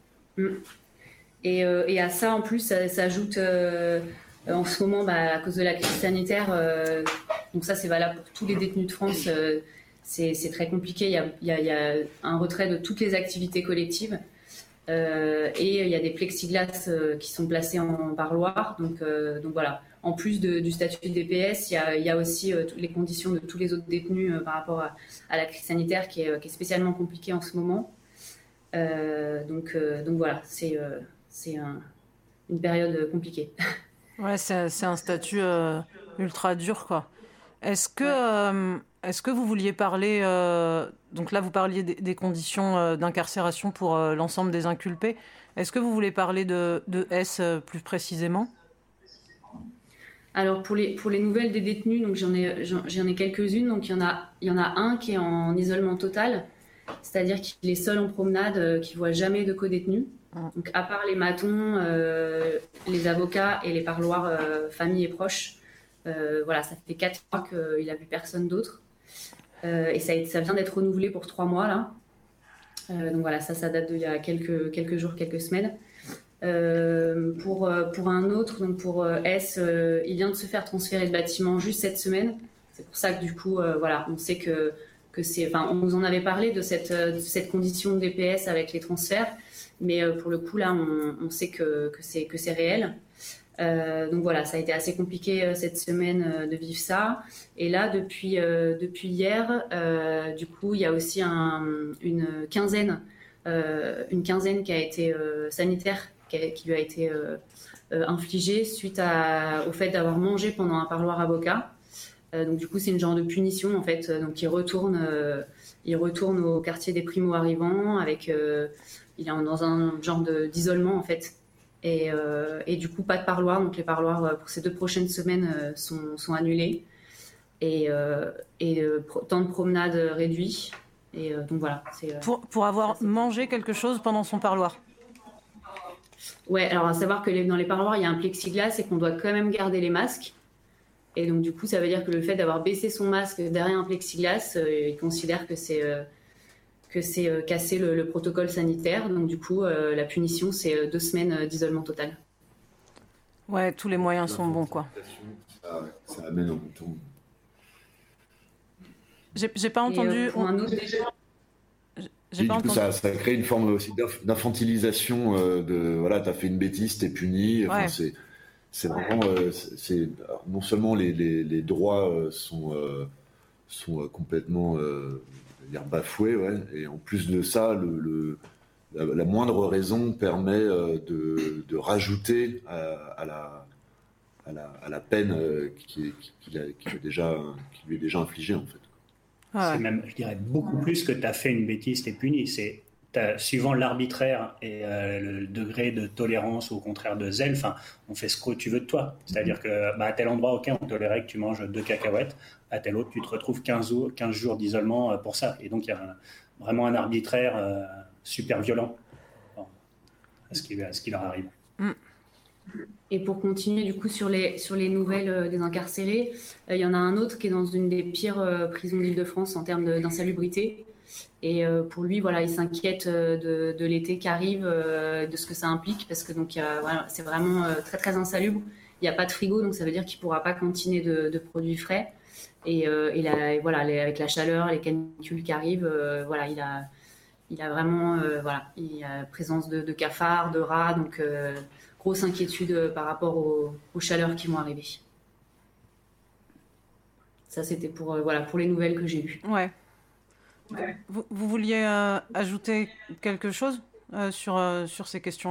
Et à ça, en plus, ça s'ajoute en ce moment, à cause de la crise sanitaire, donc ça, c'est valable pour tous les détenus de France, c'est très compliqué. Il y a un retrait de toutes les activités collectives et il y a des plexiglas qui sont placés en parloir. Donc voilà, en plus du statut de DPS, il y a aussi les conditions de tous les autres détenus par rapport à la crise sanitaire qui est spécialement compliquée en ce moment. Donc voilà, c'est une période compliquée. Ouais, c'est un statut ultra dur, quoi. Est-ce que vous vouliez parler... donc là, vous parliez des conditions d'incarcération pour l'ensemble des inculpés. Est-ce que vous voulez parler de S plus précisément? Alors, pour les nouvelles des détenus, donc j'en ai quelques-unes. Donc, il y en a un qui est en isolement total, c'est-à-dire qu'il est seul en promenade, qui ne voit jamais de co-détenus. Donc, à part les matons, les avocats et les parloirs famille et proches, voilà, ça fait 4 mois qu'il n'a vu personne d'autre. Et ça vient d'être renouvelé pour 3 mois, là. Donc voilà, ça date d'il y a quelques jours, quelques semaines. Pour un autre, donc pour S, il vient de se faire transférer de bâtiment juste cette semaine. C'est pour ça que du coup, voilà, on sait que c'est... Enfin, on nous en avait parlé de cette condition de DPS avec les transferts. Mais pour le coup, là, on sait que c'est réel. Donc voilà, ça a été assez compliqué cette semaine de vivre ça. Et là, depuis hier, du coup, il y a aussi une quinzaine qui a été sanitaire, qui lui a été infligée suite au fait d'avoir mangé pendant un parloir avocat. Donc du coup, c'est une genre de punition en fait. Donc il retourne au quartier des primo-arrivants il est dans un genre d'isolement en fait. Et du coup, pas de parloir. Donc les parloirs pour ces 2 prochaines semaines sont annulés. Et temps de promenade réduit. Et donc voilà. Pour avoir mangé quelque chose pendant son parloir. Ouais, alors à savoir que dans les parloirs, il y a un plexiglas et qu'on doit quand même garder les masques. Et donc du coup, ça veut dire que le fait d'avoir baissé son masque derrière un plexiglas, il considère que c'est casser le protocole sanitaire. Donc du coup, la punition, c'est 2 semaines d'isolement total. Ouais, tous les moyens sont bons, quoi. Ça amène en même temps. J'ai pas entendu. J'ai pas entendu. Ça crée une forme aussi d'infantilisation voilà, t'as fait une bêtise, t'es puni. Enfin, ouais. C'est vraiment, non seulement les droits sont complètement bafoués, ouais, et en plus de ça, la moindre raison permet de rajouter à la peine qui lui est déjà infligée en fait. C'est même, je dirais, beaucoup plus que tu as fait une bêtise, t'es puni. C'est suivant l'arbitraire et le degré de tolérance ou au contraire de zèle, on fait ce que tu veux de toi. C'est-à-dire que à tel endroit, on tolérait que tu manges 2 cacahuètes, à tel autre, tu te retrouves 15 jours d'isolement pour ça. Et donc, il y a vraiment un arbitraire super violent à ce qui leur arrive. Et pour continuer du coup sur les nouvelles des incarcérés, il y en a un autre qui est dans une des pires prisons d'Île-de-France en termes d'insalubrité. Et pour lui, voilà, il s'inquiète de l'été qui arrive, de ce que ça implique, parce que donc c'est vraiment très très insalubre. Il n'y a pas de frigo, donc ça veut dire qu'il ne pourra pas cantiner de produits frais. Et avec la chaleur, les canicules qui arrivent, il a vraiment il y a présence de cafards, de rats, donc grosse inquiétude par rapport aux chaleurs qui vont arriver. Ça, c'était pour les nouvelles que j'ai lues. Ouais. Vous vouliez ajouter quelque chose sur ces questions-là ?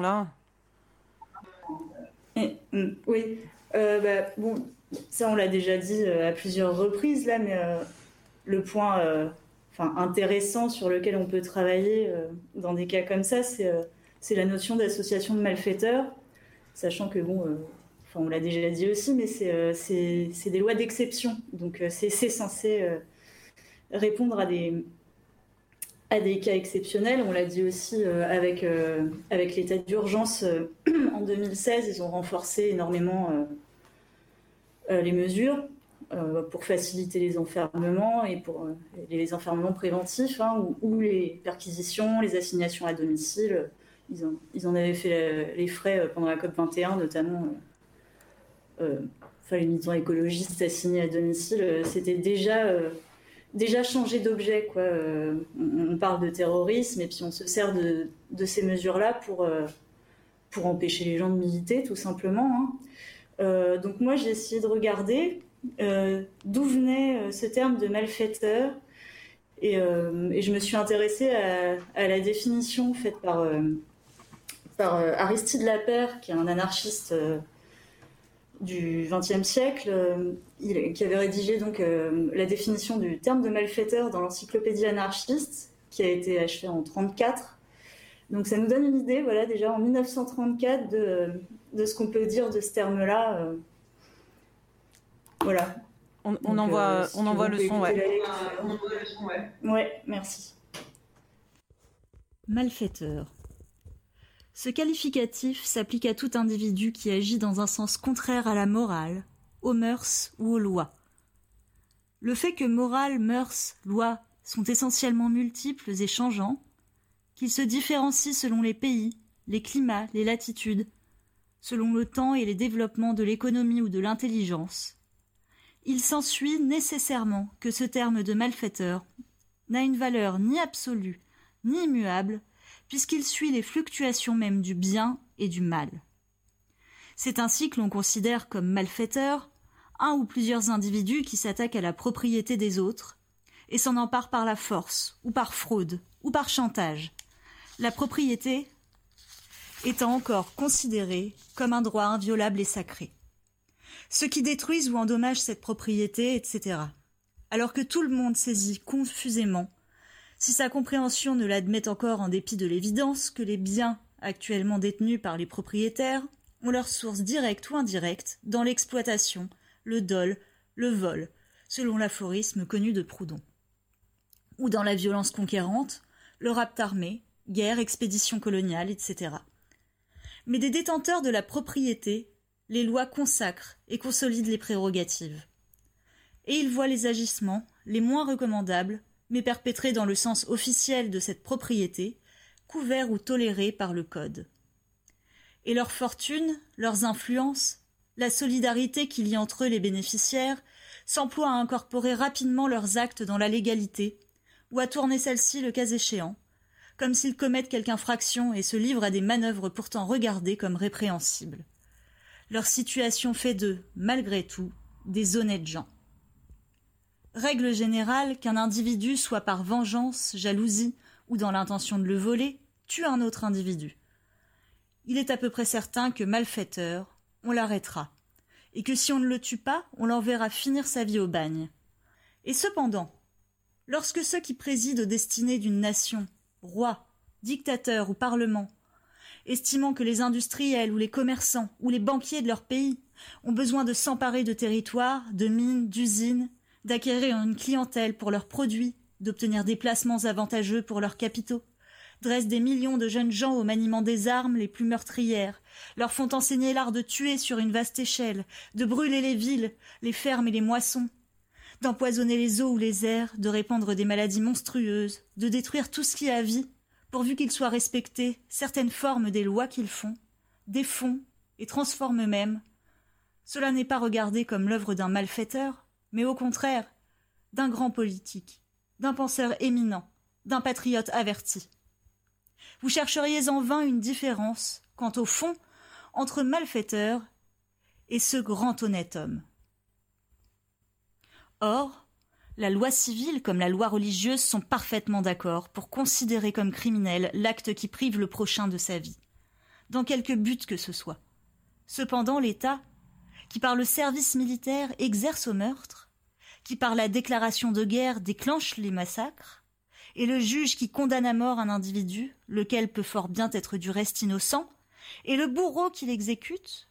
Oui. Bon, ça, on l'a déjà dit à plusieurs reprises, là, mais le point intéressant sur lequel on peut travailler dans des cas comme ça, c'est la notion d'association de malfaiteurs, sachant que, on l'a déjà dit aussi, mais c'est des lois d'exception. Donc, c'est censé répondre à des cas exceptionnels. On l'a dit aussi avec l'état d'urgence en 2016, ils ont renforcé énormément les mesures pour faciliter les enfermements et pour les enfermements préventifs ou les perquisitions, les assignations à domicile. Ils en avaient fait les frais pendant la COP21, notamment les militants écologistes assignés à domicile. C'était déjà changé d'objet, quoi. On parle de terrorisme et puis on se sert de ces mesures-là pour empêcher les gens de militer, tout simplement. Donc moi, j'ai essayé de regarder d'où venait ce terme de malfaiteur et je me suis intéressée à la définition faite par Aristide Lapère, qui est un anarchiste du XXe siècle, qui avait rédigé donc la définition du terme de malfaiteur dans l'encyclopédie anarchiste, qui a été achevée en 1934. Donc ça nous donne une idée, voilà, déjà en 1934, de ce qu'on peut dire de ce terme-là. Voilà. On envoie le son, ouais. Ouais, merci. Malfaiteur. Ce qualificatif s'applique à tout individu qui agit dans un sens contraire à la morale, aux mœurs ou aux lois. Le fait que morale, mœurs, lois sont essentiellement multiples et changeants, qu'ils se différencient selon les pays, les climats, les latitudes, selon le temps et les développements de l'économie ou de l'intelligence, il s'ensuit nécessairement que ce terme de malfaiteur n'a une valeur ni absolue ni immuable, puisqu'il suit les fluctuations même du bien et du mal. C'est ainsi que l'on considère comme malfaiteurs un ou plusieurs individus qui s'attaquent à la propriété des autres et s'en emparent par la force, ou par fraude, ou par chantage, la propriété étant encore considérée comme un droit inviolable et sacré. ceux qui détruisent ou endommagent cette propriété, etc. Alors que tout le monde saisit confusément, si sa compréhension ne l'admet encore en dépit de l'évidence que les biens actuellement détenus par les propriétaires ont leur source directe ou indirecte dans l'exploitation, le dol, le vol, selon l'aphorisme connu de Proudhon. Ou dans la violence conquérante, le rapt armé, guerre, expédition coloniale, etc. Mais des détenteurs de la propriété, les lois consacrent et consolident les prérogatives. Et ils voient les agissements, les moins recommandables, mais perpétrés dans le sens officiel de cette propriété, couverts ou tolérés par le Code. Et leurs fortunes, leurs influences, la solidarité qui lie entre eux les bénéficiaires, s'emploient à incorporer rapidement leurs actes dans la légalité, ou à tourner celle-ci le cas échéant, comme s'ils commettent quelque infraction et se livrent à des manœuvres pourtant regardées comme répréhensibles. Leur situation fait d'eux, malgré tout, des honnêtes gens. Règle générale qu'un individu, soit par vengeance, jalousie ou dans l'intention de le voler, tue un autre individu. Il est à peu près certain que malfaiteur, on l'arrêtera, et que si on ne le tue pas, on l'enverra finir sa vie au bagne. Et cependant, lorsque ceux qui président aux destinées d'une nation, rois, dictateurs ou parlements, estimant que les industriels ou les commerçants ou les banquiers de leur pays ont besoin de s'emparer de territoires, de mines, d'usines, d'acquérir une clientèle pour leurs produits, d'obtenir des placements avantageux pour leurs capitaux, dressent des millions de jeunes gens au maniement des armes les plus meurtrières, leur font enseigner l'art de tuer sur une vaste échelle, de brûler les villes, les fermes et les moissons, d'empoisonner les eaux ou les airs, de répandre des maladies monstrueuses, de détruire tout ce qui a vie, pourvu qu'ils soient respectés certaines formes des lois qu'ils font, défont et transforment eux-mêmes. Cela n'est pas regardé comme l'œuvre d'un malfaiteur, mais au contraire, d'un grand politique, d'un penseur éminent, d'un patriote averti. Vous chercheriez en vain une différence, quant au fond, entre malfaiteur et ce grand honnête homme. Or, la loi civile comme la loi religieuse sont parfaitement d'accord pour considérer comme criminel l'acte qui prive le prochain de sa vie, dans quelque but que ce soit. Cependant, l'État, qui par le service militaire exerce au meurtre, qui par la déclaration de guerre déclenche les massacres, et le juge qui condamne à mort un individu, lequel peut fort bien être du reste innocent, et le bourreau qui l'exécute,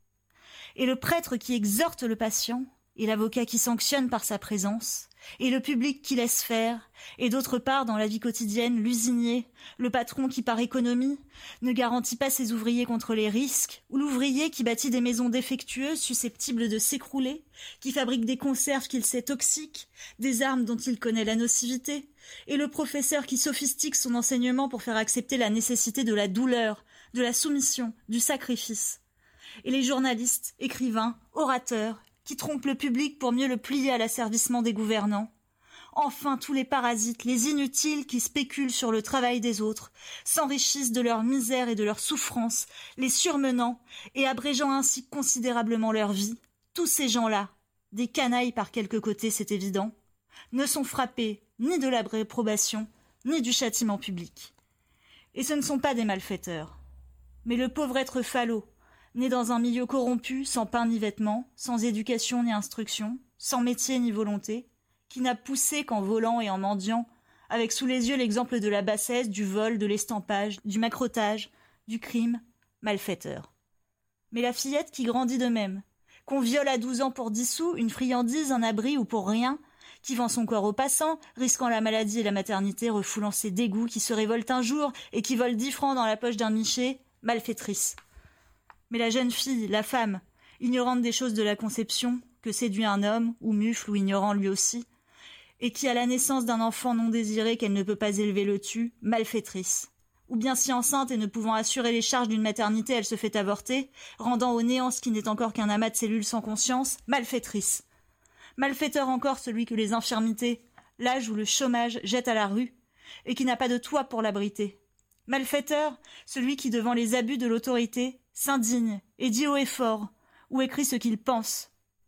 et le prêtre qui exhorte le patient, et l'avocat qui sanctionne par sa présence, et le public qui laisse faire, et d'autre part, dans la vie quotidienne, l'usinier, le patron qui, par économie, ne garantit pas ses ouvriers contre les risques, ou l'ouvrier qui bâtit des maisons défectueuses susceptibles de s'écrouler, qui fabrique des conserves qu'il sait toxiques, des armes dont il connaît la nocivité, et le professeur qui sophistique son enseignement pour faire accepter la nécessité de la douleur, de la soumission, du sacrifice, et les journalistes, écrivains, orateurs, qui trompent le public pour mieux le plier à l'asservissement des gouvernants. Enfin, tous les parasites, les inutiles qui spéculent sur le travail des autres, s'enrichissent de leur misère et de leur souffrance, les surmenant et abrégeant ainsi considérablement leur vie. Tous ces gens-là, des canailles par quelque côté, c'est évident, ne sont frappés ni de la réprobation, ni du châtiment public. Et ce ne sont pas des malfaiteurs, mais le pauvre être falot, né dans un milieu corrompu, sans pain ni vêtements, sans éducation ni instruction, sans métier ni volonté, qui n'a poussé qu'en volant et en mendiant, avec sous les yeux l'exemple de la bassesse, du vol, de l'estampage, du macrotage, du crime, malfaiteur. Mais la fillette qui grandit de même, qu'on viole à 12 ans pour 10 sous, une friandise, un abri ou pour rien, qui vend son corps aux passants, risquant la maladie et la maternité, refoulant ses dégoûts, qui se révolte un jour et qui vole 10 francs dans la poche d'un miché, malfaitrice. Mais la jeune fille, la femme, ignorante des choses de la conception, que séduit un homme, ou mufle ou ignorant lui aussi, et qui, à la naissance d'un enfant non désiré qu'elle ne peut pas élever, le tue, malfaitrice. Ou bien si enceinte et ne pouvant assurer les charges d'une maternité, elle se fait avorter, rendant au néant ce qui n'est encore qu'un amas de cellules sans conscience, malfaitrice. Malfaiteur encore celui que les infirmités, l'âge ou le chômage jettent à la rue, et qui n'a pas de toit pour l'abriter. Malfaiteur celui qui, devant les abus de l'autorité, s'indigne et dit haut et fort, ou écrit ce qu'il pense.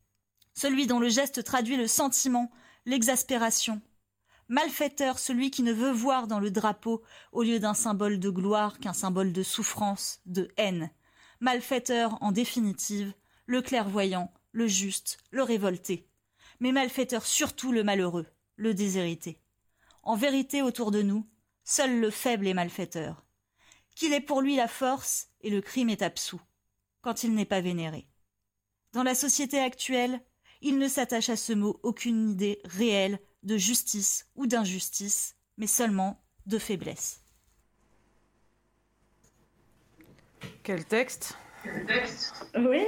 Celui dont le geste traduit le sentiment, l'exaspération. Malfaiteur celui qui ne veut voir dans le drapeau, au lieu d'un symbole de gloire, qu'un symbole de souffrance, de haine. Malfaiteur, en définitive, le clairvoyant, le juste, le révolté, mais malfaiteur surtout le malheureux, le déshérité. En vérité, autour de nous, seul le faible est malfaiteur, qu'il est pour lui la force et le crime est absous, quand il n'est pas vénéré. Dans la société actuelle, il ne s'attache à ce mot aucune idée réelle de justice ou d'injustice, mais seulement de faiblesse. Quel texte ? Oui,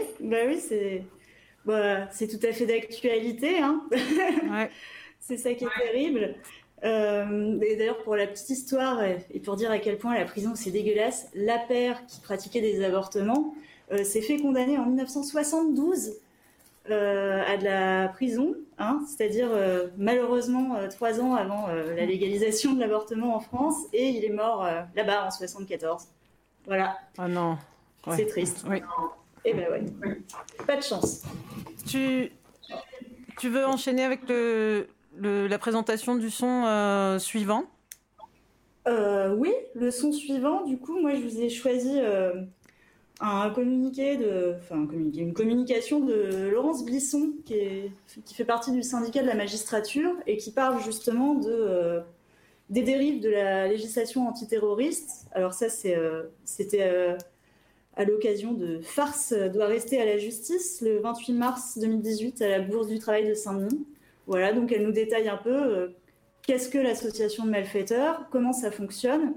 c'est tout à fait d'actualité. Hein. Ouais. C'est ça qui est terrible. Et d'ailleurs, pour la petite histoire, et pour dire à quel point la prison c'est dégueulasse, la père qui pratiquait des avortements s'est fait condamner en 1972 à de la prison, hein, c'est-à-dire malheureusement 3 ans avant la légalisation de l'avortement en France, et il est mort là-bas en 74. Voilà. Ah non. Ouais. C'est triste. Oui. Eh ben ouais. Pas de chance. Tu veux enchaîner avec la présentation du son suivant ? Oui, le son suivant, du coup, moi je vous ai choisi une communication de Laurence Blisson qui fait partie du syndicat de la magistrature et qui parle justement des dérives de la législation antiterroriste. Alors ça, c'était à l'occasion de Farce doit rester à la justice le 28 mars 2018 à la Bourse du Travail de Saint-Denis. Voilà, donc elle nous détaille un peu qu'est-ce que l'association de malfaiteurs, comment ça fonctionne.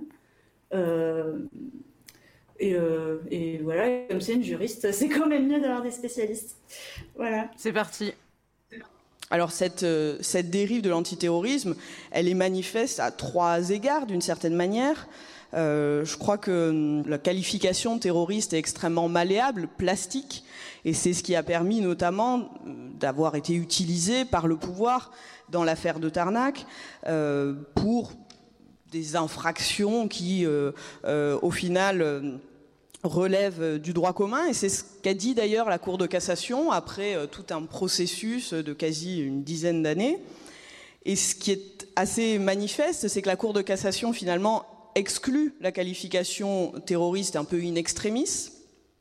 Et voilà, comme c'est une juriste, c'est quand même mieux d'avoir des spécialistes. Voilà. C'est parti. Alors cette dérive de l'antiterrorisme, elle est manifeste à 3 égards d'une certaine manière. Je crois que la qualification terroriste est extrêmement malléable, plastique, et c'est ce qui a permis notamment d'avoir été utilisé par le pouvoir dans l'affaire de Tarnac pour des infractions qui, au final, relèvent du droit commun. Et c'est ce qu'a dit d'ailleurs la Cour de cassation après tout un processus de quasi une dizaine d'années. Et ce qui est assez manifeste, c'est que la Cour de cassation, finalement, exclut la qualification terroriste un peu in extremis,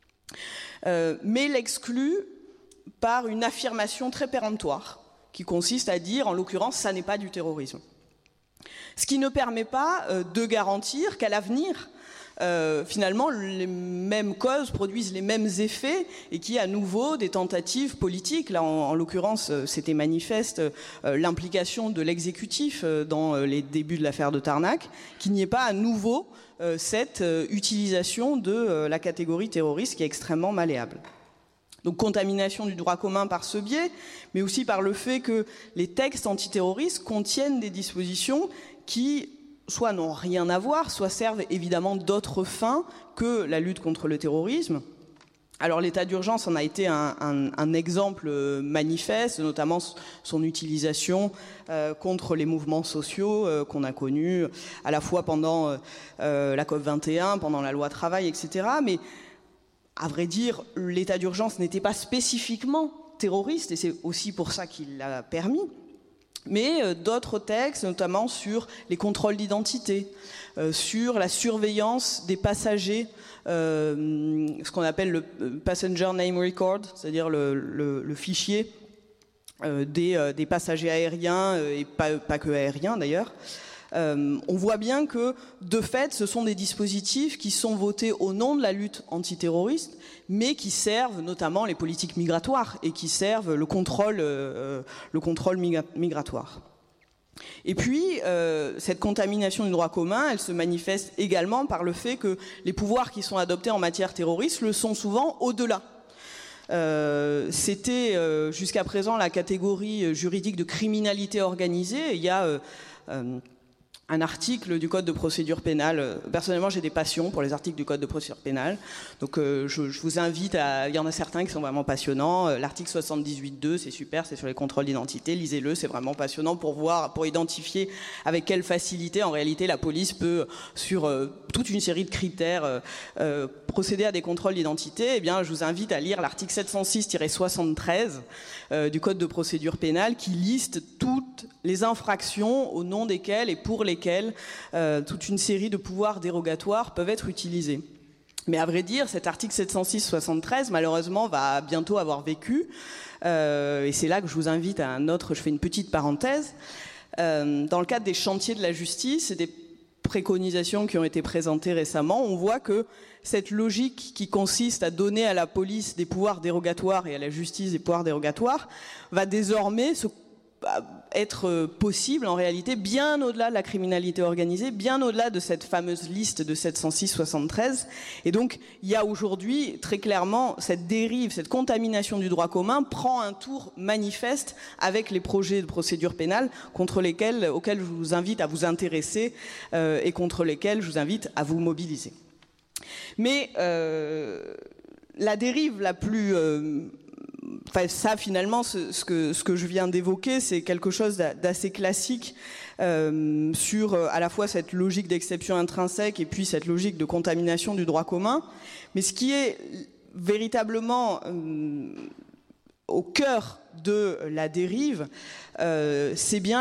mais l'exclut par une affirmation très péremptoire, qui consiste à dire, en l'occurrence, ça n'est pas du terrorisme. Ce qui ne permet pas de garantir qu'à l'avenir, finalement, les mêmes causes produisent les mêmes effets et qu'il y ait à nouveau des tentatives politiques. Là, en l'occurrence, c'était manifeste l'implication de l'exécutif dans les débuts de l'affaire de Tarnac, qu'il n'y ait pas à nouveau cette utilisation de la catégorie terroriste qui est extrêmement malléable. Donc contamination du droit commun par ce biais, mais aussi par le fait que les textes antiterroristes contiennent des dispositions qui soit n'ont rien à voir, soit servent évidemment d'autres fins que la lutte contre le terrorisme. Alors l'état d'urgence en a été un exemple manifeste, notamment son utilisation contre les mouvements sociaux qu'on a connus à la fois pendant la COP21, pendant la loi travail, etc. Mais à vrai dire, l'état d'urgence n'était pas spécifiquement terroriste, et c'est aussi pour ça qu'il l'a permis. Mais d'autres textes, notamment sur les contrôles d'identité, sur la surveillance des passagers, ce qu'on appelle le Passenger Name Record, c'est-à-dire le fichier des passagers aériens, et pas que aériens d'ailleurs. On voit bien que, de fait, ce sont des dispositifs qui sont votés au nom de la lutte antiterroriste, mais qui servent notamment les politiques migratoires et qui servent le contrôle migratoire. Et puis, cette contamination du droit commun, elle se manifeste également par le fait que les pouvoirs qui sont adoptés en matière terroriste le sont souvent au-delà. C'était jusqu'à présent la catégorie juridique de criminalité organisée. Il y a un article du Code de procédure pénale. Personnellement, j'ai des passions pour les articles du Code de procédure pénale. Donc, je vous invite à... Il y en a certains qui sont vraiment passionnants. L'article 78.2, c'est super, c'est sur les contrôles d'identité. Lisez-le, c'est vraiment passionnant pour identifier avec quelle facilité, en réalité, la police peut, sur toute une série de critères, procéder à des contrôles d'identité. Eh bien, je vous invite à lire l'article 706-73 du Code de procédure pénale qui liste toutes les infractions au nom desquelles et pour lesquelles toute une série de pouvoirs dérogatoires peuvent être utilisés. Mais à vrai dire, cet article 706-73, malheureusement, va bientôt avoir vécu. Et c'est là que je vous invite à un autre, je fais une petite parenthèse. Dans le cadre des chantiers de la justice et des préconisations qui ont été présentées récemment, on voit que cette logique qui consiste à donner à la police des pouvoirs dérogatoires et à la justice des pouvoirs dérogatoires va désormais être possible en réalité bien au-delà de la criminalité organisée, bien au-delà de cette fameuse liste de 706-73. Et donc il y a aujourd'hui très clairement cette dérive, cette contamination du droit commun prend un tour manifeste avec les projets de procédure pénale auxquels je vous invite à vous intéresser et contre lesquels je vous invite à vous mobiliser. Mais la dérive la plus... ça, finalement, ce que je viens d'évoquer, c'est quelque chose d'assez classique sur à la fois cette logique d'exception intrinsèque et puis cette logique de contamination du droit commun. Mais ce qui est véritablement au cœur de la dérive, c'est bien